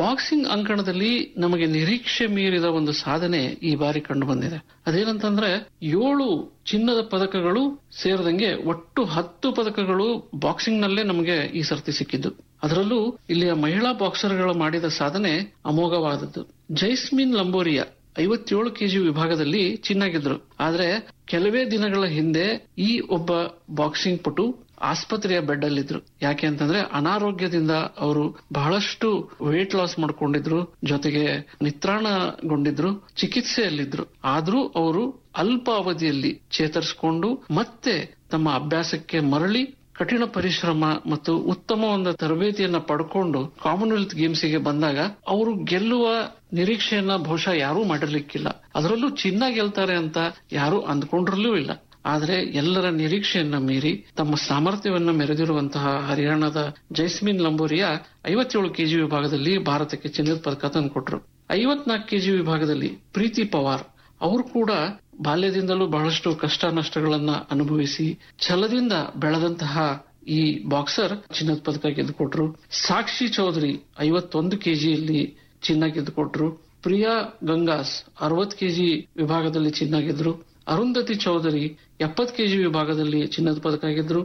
Boxing ಅಂಕಣದಲ್ಲಿ ನಮಗೆ ನಿರೀಕ್ಷೆ ಮೀರಿದ ಒಂದು ಸಾಧನೆ ಈ ಬಾರಿ ಕಂಡು ಬಂದಿದೆ. ಅದೇನಂತಂದ್ರೆ 7 ಚಿನ್ನದ ಪದಕಗಳು ಸೇರಿದಂಗೆ ಒಟ್ಟು 10 ಪದಕಗಳು ಬಾಕ್ಸಿಂಗ್ ನಲ್ಲೇ ನಮಗೆ ಈ ಸರ್ತಿ ಸಿಕ್ಕಿದ್ದು. ಅದರಲ್ಲೂ ಇಲ್ಲಿಯ ಮಹಿಳಾ ಬಾಕ್ಸರ್ಗಳು ಮಾಡಿದ ಸಾಧನೆ ಅಮೋಘವಾದದ್ದು. ಜೈಸ್ಮಿನ್ ಲಂಬೋರಿಯಾ 57 ಕೆಜಿ ವಿಭಾಗದಲ್ಲಿ ಚಿನ್ನ ಗೆದ್ರು. ಆದ್ರೆ ಕೆಲವೇ ದಿನಗಳ ಹಿಂದೆ ಈ ಒಬ್ಬ ಬಾಕ್ಸಿಂಗ್ ಪಟು ಆಸ್ಪತ್ರೆಯ ಬೆಡ್ ಅಲ್ಲಿದ್ರು. ಯಾಕೆ ಅಂತಂದ್ರೆ ಅನಾರೋಗ್ಯದಿಂದ ಅವರು ಬಹಳಷ್ಟು ವೇಟ್ ಲಾಸ್ ಮಾಡ್ಕೊಂಡಿದ್ರು, ಜೊತೆಗೆ ನಿತ್ರಾಣಗೊಂಡಿದ್ರು, ಚಿಕಿತ್ಸೆಯಲ್ಲಿದ್ರು. ಆದ್ರೂ ಅವರು ಅಲ್ಪ ಅವಧಿಯಲ್ಲಿ ಚೇತರಿಸಿಕೊಂಡು ಮತ್ತೆ ತಮ್ಮ ಅಭ್ಯಾಸಕ್ಕೆ ಮರಳಿ ಕಠಿಣ ಪರಿಶ್ರಮ ಮತ್ತು ಉತ್ತಮ ಒಂದು ತರಬೇತಿಯನ್ನ ಪಡ್ಕೊಂಡು ಕಾಮನ್ವೆಲ್ತ್ ಗೇಮ್ಸ್ ಗೆ ಬಂದಾಗ ಅವರು ಗೆಲ್ಲುವ ನಿರೀಕ್ಷೆಯನ್ನ ಬಹುಶಃ ಯಾರೂ ಮಾಡಿರ್ಲಿಕ್ಕಿಲ್ಲ. ಅದರಲ್ಲೂ ಚಿನ್ನ ಗೆಲ್ತಾರೆ ಅಂತ ಯಾರು ಅಂದ್ಕೊಂಡ್ರಲ್ಲೂ ಇಲ್ಲ. ಆದ್ರೆ ಎಲ್ಲರ ನಿರೀಕ್ಷೆಯನ್ನ ಮೀರಿ ತಮ್ಮ ಸಾಮರ್ಥ್ಯವನ್ನ ಮೆರೆದಿರುವಂತಹ ಹರಿಯಾಣದ ಜೈಸ್ಮಿನ್ ಲಂಬೋರಿಯಾ 57 ಕೆಜಿ ವಿಭಾಗದಲ್ಲಿ ಭಾರತಕ್ಕೆ ಚಿನ್ನದ ಪದಕ ತಂದುಕೊಟ್ರು. 54 ಕೆಜಿ ವಿಭಾಗದಲ್ಲಿ ಪ್ರೀತಿ ಪವಾರ್ ಅವರು ಕೂಡ ಬಾಲ್ಯದಿಂದಲೂ ಬಹಳಷ್ಟು ಕಷ್ಟ ನಷ್ಟಗಳನ್ನ ಅನುಭವಿಸಿ ಛಲದಿಂದ ಬೆಳೆದಂತಹ ಈ ಬಾಕ್ಸರ್ ಚಿನ್ನದ ಪದಕ ಗೆದ್ದುಕೊಟ್ರು. ಸಾಕ್ಷಿ ಚೌಧರಿ 51 ಕೆಜಿಯಲ್ಲಿ ಚಿನ್ನ ಗೆದ್ದುಕೊಟ್ರು. ಪ್ರಿಯಾ ಗಂಗಾಸ್ 60 ಕೆಜಿ ವಿಭಾಗದಲ್ಲಿ ಚಿನ್ನ ಗೆದ್ರು. ಅರುಂಧತಿ ಚೌಧರಿ 70 ಕೆಜಿ ವಿಭಾಗದಲ್ಲಿ ಚಿನ್ನದ ಪದಕ ಗೆದ್ರು.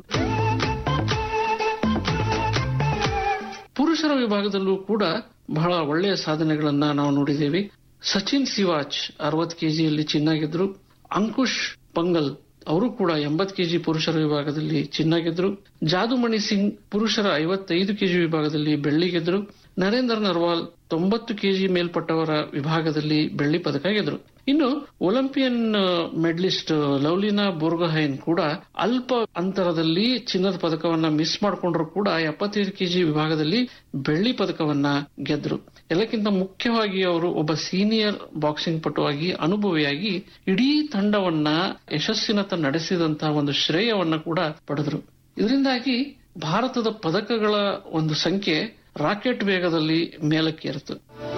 ಪುರುಷರ ವಿಭಾಗದಲ್ಲೂ ಕೂಡ ಬಹಳ ಒಳ್ಳೆಯ ಸಾಧನೆಗಳನ್ನ ನಾವು ನೋಡಿದ್ದೇವೆ. ಸಚಿನ್ ಸಿವಾಚ್ 60 ಕೆಜಿಯಲ್ಲಿ ಚಿನ್ನ ಗೆದ್ರು. ಅಂಕುಶ್ ಪಂಗಲ್ ಅವರು ಕೂಡ 80 ಕೆಜಿ ಪುರುಷರ ವಿಭಾಗದಲ್ಲಿ ಚಿನ್ನ ಗೆದ್ರು. ಜಾದುಮಣಿ ಸಿಂಗ್ ಪುರುಷರ 55 ಕೆಜಿ ವಿಭಾಗದಲ್ಲಿ ಬೆಳ್ಳಿ ಗೆದ್ರು. ನರೇಂದ್ರ ನರ್ವಾಲ್ 90 ಕೆಜಿ ಮೇಲ್ಪಟ್ಟವರ ವಿಭಾಗದಲ್ಲಿ ಬೆಳ್ಳಿ ಪದಕ ಗೆದ್ರು. ಇನ್ನು ಒಲಿಂಪಿಯನ್ ಮೆಡಲಿಸ್ಟ್ ಲವ್ಲಿನಾ ಬೋರ್ಗೊಹೈನ್ ಕೂಡ ಅಲ್ಪ ಅಂತರದಲ್ಲಿ ಚಿನ್ನದ ಪದಕವನ್ನ ಮಿಸ್ ಮಾಡಿಕೊಂಡ್ರು ಕೂಡ 75 ಕೆಜಿ ವಿಭಾಗದಲ್ಲಿ ಬೆಳ್ಳಿ ಪದಕವನ್ನ ಗೆದ್ರು. ಎಲ್ಲಕ್ಕಿಂತ ಮುಖ್ಯವಾಗಿ ಅವರು ಒಬ್ಬ ಸೀನಿಯರ್ ಬಾಕ್ಸಿಂಗ್ ಪಟುವಾಗಿ ಅನುಭವಿಯಾಗಿ ಇಡೀ ತಂಡವನ್ನ ಯಶಸ್ಸಿನತ್ತ ನಡೆಸಿದಂತಹ ಒಂದು ಶ್ರೇಯವನ್ನ ಕೂಡ ಪಡೆದ್ರು. ಇದರಿಂದಾಗಿ ಭಾರತದ ಪದಕಗಳ ಒಂದು ಸಂಖ್ಯೆ ರಾಕೆಟ್ ವೇಗದಲ್ಲಿ ಮೇಲಕ್ಕೇರಿತು.